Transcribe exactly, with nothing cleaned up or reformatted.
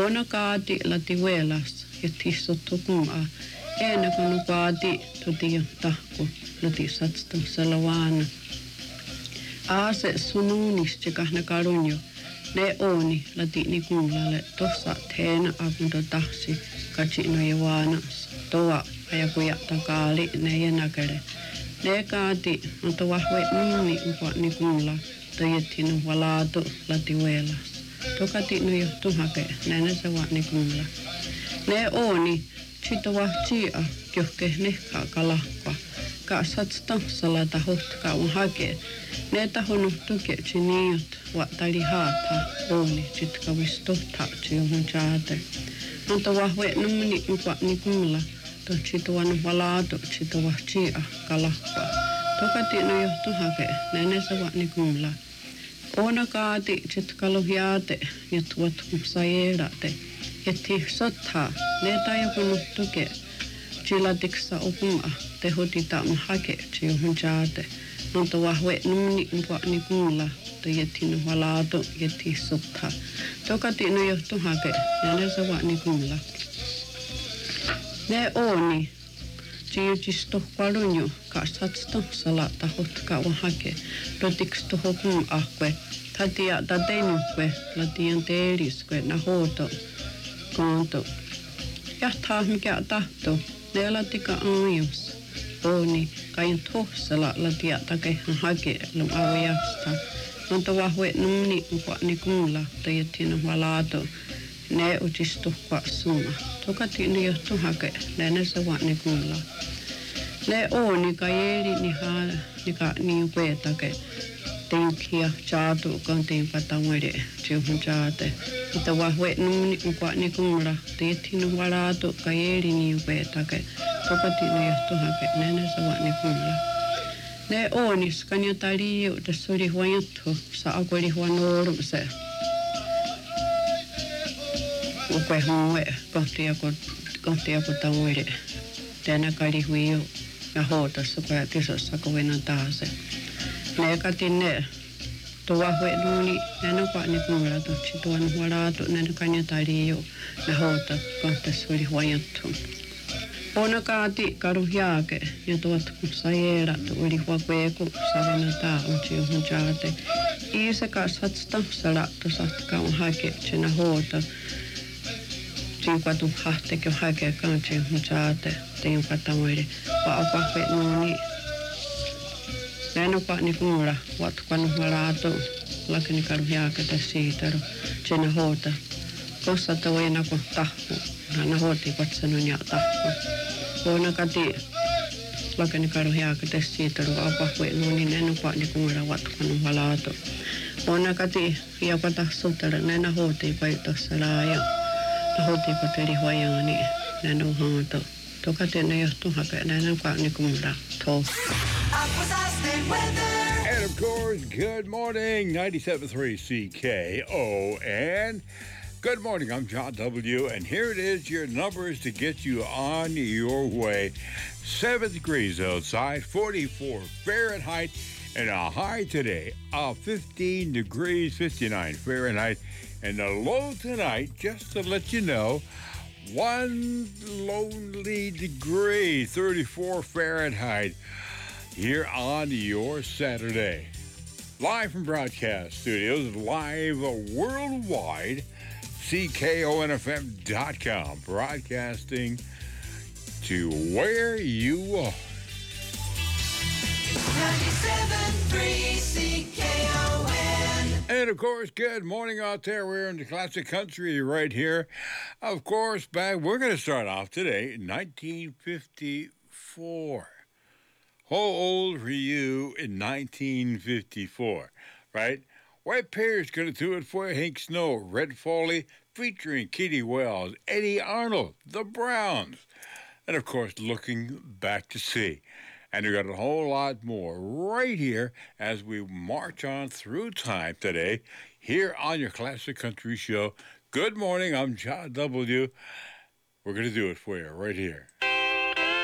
Ona kaati la tiwelas ja tissottukuma. Ena kunu kaati tuti tahku luti satstu salawana. Aase sununis tsikahna karunjo. Ne oni lati ni kumlalle tossa teena apunto tahsi kachino javanas. Toa ajakuja takaali ne jenakere. Ne kaati on to vahve nuni upa ni kumla. Tojettinu valaatu lati velas. Tokati nu johtu hake näin se va ni kumla. Ne oni chito vahtia johke nehkaa kalahpa. Ka satsta salata hotka on hake. Ne tahonu tuke chiniot va tali haata oni chitka vistotta chiuhun chaate. Mutta vahve nuni upa ni kumla. To chito vanu valaatu chito vahtia kalahpa. Tokati nu johtu hake näin se va ni kumla. Ona kaati chitkaluhiate ja tuot sajerate. Jätti sottaa, ne tajukunut tuke. Chilatiksa opuma, te hotita hake chiuhun chaate. Mutta vahve nuni upa ni kuulla, te jättinu valaatu jätti sottaa. Tokati nu johtu hake, ja ne se va ni kuulla. Ne oni. Chiuchisto palunjo, katsatsto salata hotka on hake. Rotiksto hokun ahkwe. Tatia tatenukwe, latian teeliskwe na hoto. Kanto. Jahtaa mikä tahto, ne latika aajus. Oni, kain tohsala latia takehan hake lum avajasta. Monta vahve nuni upa ni kuulla, tajattina valaato. Ne uchisto kwa suma. Tokati ni johtu hake, ne se va ni kuulla. Ne oni kajeli ni haa, ni ka ni upetake. Tenkia chaatu kantiin patamere, chiuhun chaate. Mutta vahve nuni upa ni kuulla, tiettinu valaatu kajeli ni upetake. Tokati ni johtu hake, ne se va ni kuulla. Ne oni skanja taliu, tässä oli huojattu, saako oli huono se. Upe huue, kohti joku, kohti joku tamuiri. Tänä kali huiju ja hoitossa, kun tisossa kovinnan taas. Ne katin ne tuo hueduuni, ne nupa ni kumla tutsi tuon huolaatu, ne kanja taliu ja hoito, kohti se oli huojattu. Ona kaati karu jaake, ja tuot kun sajerat, oli huokueku, savena taa on siuhun jaate. Iiseka satsta salattu satka on hake, sinä hoito. Tiukatu hahtekö hakee kansi, mutta saate tiukata muiden. Vaan kahve nuuni. Näin on pahni kuulla, vatkanut valaatu. Lakini karu jääkätä siitä, sinä hoota. Kossa tavoina kun tahku. Hän hooti katsanut ja tahku. Voina kati. Lakini karu jääkätä siitä, vaan kahve nuuni. Näin on pahni kuulla, vatkanut valaatu. Voina kati, joka tahsuutella. Näin hooti paitossa laaja. Hoitiko teri huojani, näin on haata. Toka tänne johtuu hakea, näin on kaani kumra. Toh. And of course, good morning, ninety-seven point three C K O N. Good morning, I'm John W. And here it is, your numbers to get you on your way. Seven degrees outside, forty-four Fahrenheit, and a high today of fifteen degrees, fifty-nine Fahrenheit. And the low tonight, just to let you know, one lonely degree, thirty-four Fahrenheit, here on your Saturday. Live from Broadcast Studios, live worldwide, C K O N F M dot com, broadcasting to where you are. ninety-seven point three C K O N. And, of course, good morning out there. We're in the classic country right here. Of course, back, we're going to start off today in nineteen fifty-four. How old were you in nineteen fifty-four, right? White Pear's going to do it for you. Hank Snow, Red Foley, featuring Kitty Wells, Eddie Arnold, The Browns. And, of course, Looking Back to See. And we got a whole lot more right here as we march on through time today here on your Classic Country Show. Good morning, I'm John W. We're going to do it for you right here.